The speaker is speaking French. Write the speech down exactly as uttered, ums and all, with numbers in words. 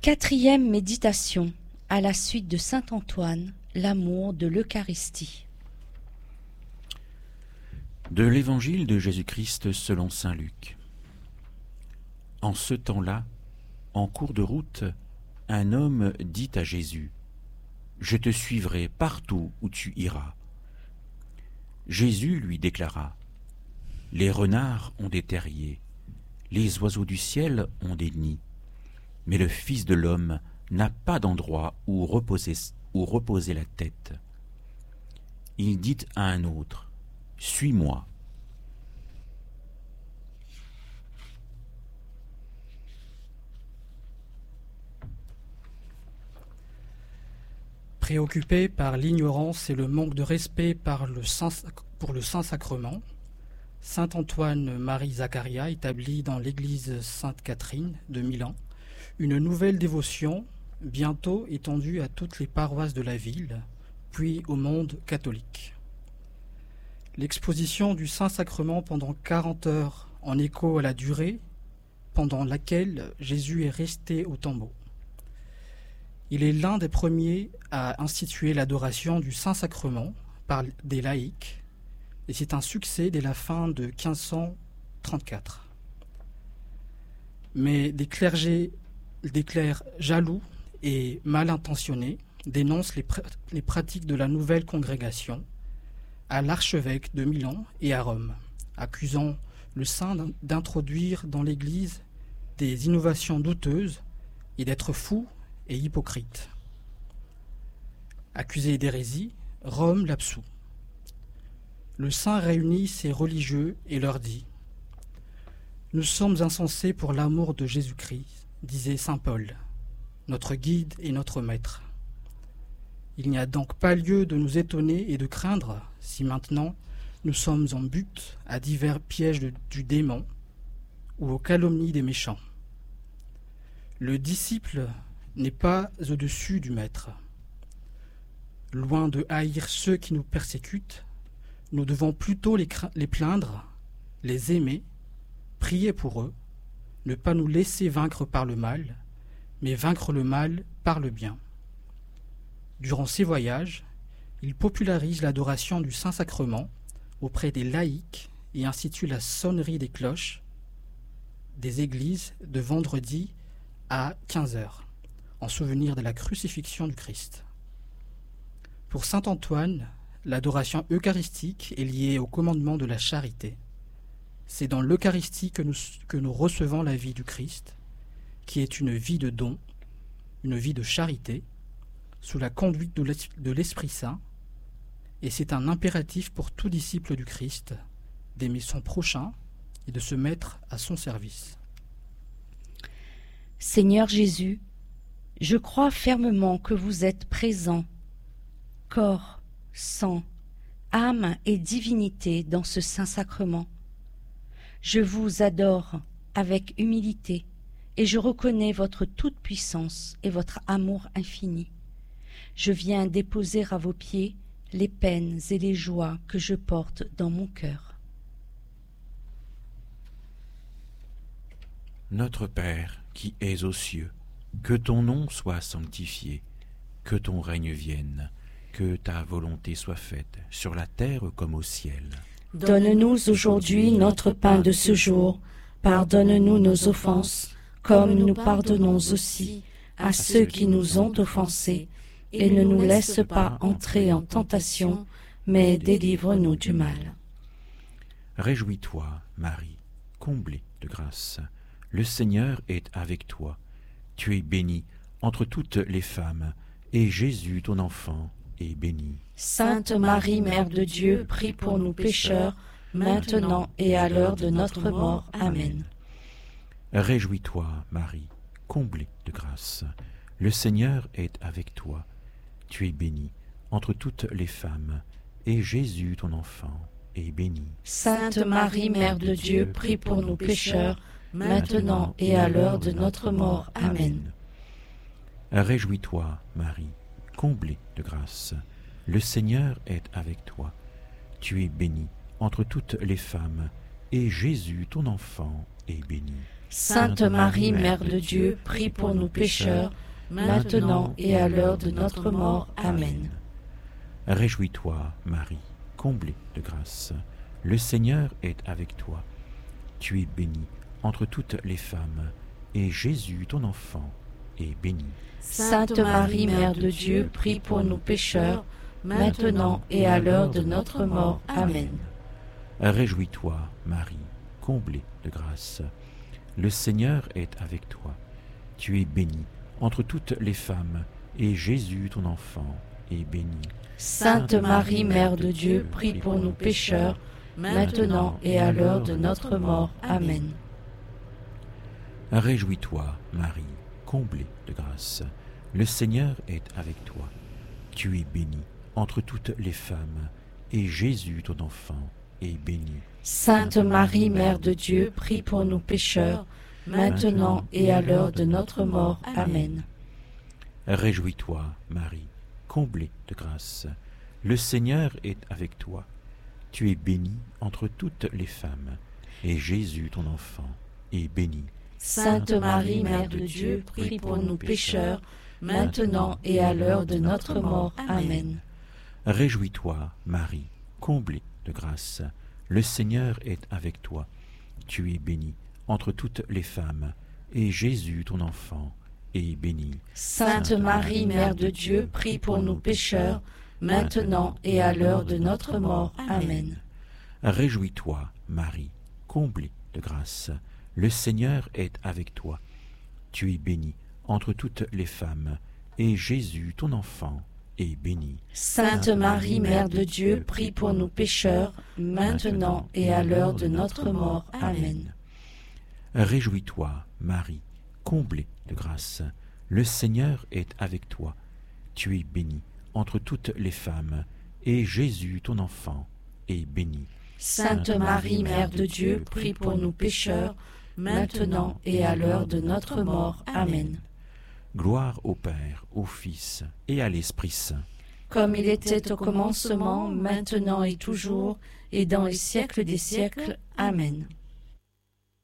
Quatrième méditation, à la suite de saint Antoine, l'amour de l'Eucharistie. De l'Évangile de Jésus-Christ selon saint Luc. En ce temps-là, en cours de route, un homme dit à Jésus : « Je te suivrai partout où tu iras. » Jésus lui déclara : « Les renards ont des terriers, les oiseaux du ciel ont des nids, mais le Fils de l'homme n'a pas d'endroit où reposer, où reposer la tête. » Il dit à un autre : « Suis-moi. » Préoccupé par l'ignorance et le manque de respect par le Saint, pour le Saint-Sacrement, saint Antoine Marie Zaccaria établit dans l'église Sainte-Catherine de Milan une nouvelle dévotion, bientôt étendue à toutes les paroisses de la ville, puis au monde catholique. L'exposition du Saint-Sacrement pendant quarante heures en écho à la durée pendant laquelle Jésus est resté au tombeau. Il est l'un des premiers à instituer l'adoration du Saint-Sacrement par des laïcs, et c'est un succès dès la fin de quinze cent trente-quatre. Mais des clergés, des clercs jaloux et mal intentionnés dénoncent les, pr- les pratiques de la nouvelle congrégation à l'archevêque de Milan et à Rome, accusant le saint d'introduire dans l'Église des innovations douteuses et d'être fou et hypocrite. Accusé d'hérésie, Rome l'absout. Le saint réunit ses religieux et leur dit : « Nous sommes insensés pour l'amour de Jésus-Christ, disait saint Paul, notre guide et notre maître. Il n'y a donc pas lieu de nous étonner et de craindre si maintenant nous sommes en butte à divers pièges de, du démon ou aux calomnies des méchants. Le disciple n'est pas au-dessus du maître. Loin de haïr ceux qui nous persécutent, nous devons plutôt les, cra- les plaindre, les aimer, prier pour eux, ne pas nous laisser vaincre par le mal, mais vaincre le mal par le bien. » Durant ses voyages, il popularise l'adoration du Saint-Sacrement auprès des laïcs et institue la sonnerie des cloches des églises de vendredi à quinze heures, en souvenir de la crucifixion du Christ. Pour saint Antoine, l'adoration eucharistique est liée au commandement de la charité. C'est dans l'Eucharistie que nous, que nous recevons la vie du Christ, qui est une vie de don, une vie de charité, sous la conduite de l'Esprit Saint, et c'est un impératif pour tout disciple du Christ d'aimer son prochain et de se mettre à son service. Seigneur Jésus, je crois fermement que vous êtes présent, corps, sang, âme et divinité dans ce Saint-Sacrement. Je vous adore avec humilité et je reconnais votre toute-puissance et votre amour infini. Je viens déposer à vos pieds les peines et les joies que je porte dans mon cœur. Notre Père qui es aux cieux, que ton nom soit sanctifié, que ton règne vienne, que ta volonté soit faite, sur la terre comme au ciel. Donne-nous aujourd'hui notre pain de ce jour. Pardonne-nous nos offenses, comme nous pardonnons aussi à ceux qui nous ont offensés. Et ne nous laisse pas entrer en tentation, mais délivre-nous du mal. Réjouis-toi, Marie, comblée de grâce. Le Seigneur est avec toi. Tu es bénie entre toutes les femmes, et Jésus, ton enfant, est béni. Sainte Marie, Mère de Dieu, prie pour nous pécheurs, maintenant et à l'heure de notre mort. Amen. Réjouis-toi, Marie, comblée de grâce. Le Seigneur est avec toi. Tu es bénie entre toutes les femmes, et Jésus, ton enfant, est béni. Sainte Marie, Mère de Dieu, prie pour nous pécheurs, maintenant et à l'heure de notre mort. Amen. Réjouis-toi, Marie, comblée de grâce. Le Seigneur est avec toi. Tu es bénie entre toutes les femmes, et Jésus, ton enfant, est béni. Sainte Marie, Mère de Dieu, prie pour nous pécheurs, maintenant et à l'heure de notre mort. Amen. Réjouis-toi, Marie, comblée de grâce. Le Seigneur est avec toi. Tu es bénie entre toutes les femmes, et Jésus, ton enfant, est béni. Sainte Marie, Mère de Dieu, prie pour nous pécheurs, maintenant et à l'heure de notre mort. Amen. Réjouis-toi, Marie, comblée de grâce. Le Seigneur est avec toi. Tu es bénie entre toutes les femmes, et Jésus, ton enfant, est béni. Sainte Marie, Mère de Dieu, prie pour nous pécheurs, maintenant et à l'heure de notre mort. Amen. Réjouis-toi, Marie, comblée de grâce. Le Seigneur est avec toi. Tu es bénie entre toutes les femmes, et Jésus, ton enfant, est béni. Sainte Marie, Mère de Dieu, prie pour nous pécheurs, maintenant et à l'heure de notre mort. Amen. Réjouis-toi, Marie, comblée de grâce. Le Seigneur est avec toi. Tu es bénie entre toutes les femmes, et Jésus, ton enfant, est béni. Sainte Marie, Mère de Dieu, prie pour nous pécheurs, maintenant et à l'heure de notre mort. Amen. Réjouis-toi, Marie, comblée de grâce. Le Seigneur est avec toi. Tu es bénie entre toutes les femmes, et Jésus, ton enfant, est béni. Sainte Marie, Mère de Dieu, prie pour nous pécheurs, maintenant et à l'heure de notre mort. Amen. Réjouis-toi, Marie, comblée de grâce. Le Seigneur est avec toi. Tu es bénie entre toutes les femmes, et Jésus, ton enfant, est béni. Sainte Marie, Mère de Dieu, prie pour nous pécheurs, maintenant et à l'heure de notre mort. Amen. Réjouis-toi, Marie, comblée de grâce. Le Seigneur est avec toi. Tu es bénie entre toutes les femmes, et Jésus, ton enfant, est béni. Sainte Marie, Mère de Dieu, prie pour nous pécheurs, maintenant et à l'heure de notre mort. Amen. Gloire au Père, au Fils et à l'Esprit Saint. Comme il était au commencement, maintenant et toujours, et dans les siècles des siècles. Amen.